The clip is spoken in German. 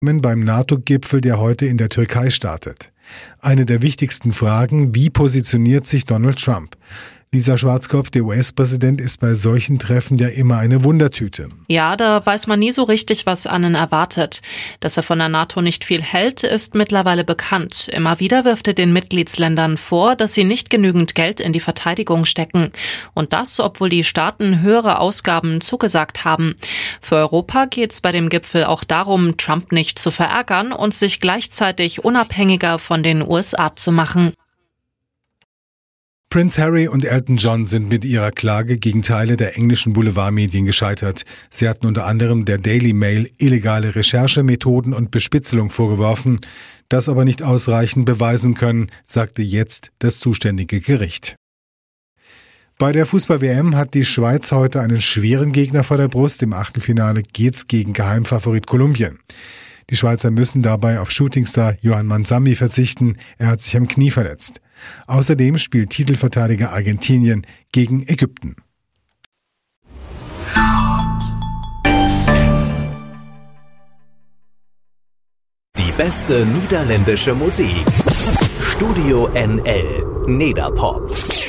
beim NATO-Gipfel, der heute in der Türkei startet. Eine der wichtigsten Fragen: Wie positioniert sich Donald Trump? Lisa Schwarzkopf, der US-Präsident ist bei solchen Treffen ja immer eine Wundertüte. Ja, da weiß man nie so richtig, was einen erwartet. Dass er von der NATO nicht viel hält, ist mittlerweile bekannt. Immer wieder wirft er den Mitgliedsländern vor, dass sie nicht genügend Geld in die Verteidigung stecken. Und das, obwohl die Staaten höhere Ausgaben zugesagt haben. Für Europa geht es bei dem Gipfel auch darum, Trump nicht zu verärgern und sich gleichzeitig unabhängiger von den USA zu machen. Prince Harry und Elton John sind mit ihrer Klage gegen Teile der englischen Boulevardmedien gescheitert. Sie hatten unter anderem der Daily Mail illegale Recherchemethoden und Bespitzelung vorgeworfen, das aber nicht ausreichend beweisen können, sagte jetzt das zuständige Gericht. Bei der Fußball-WM hat die Schweiz heute einen schweren Gegner vor der Brust. Im Achtelfinale geht's gegen Geheimfavorit Kolumbien. Die Schweizer müssen dabei auf Shootingstar Johann Manzambi verzichten. Er hat sich am Knie verletzt. Außerdem spielt Titelverteidiger Argentinien gegen Ägypten. Die beste niederländische Musik. Studio NL Nederpop.